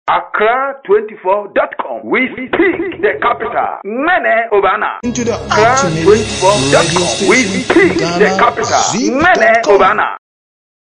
Accra24.com. We speak the capital. Mene Obana. Into the Accra24.com. We speak the capital. Mene Obana.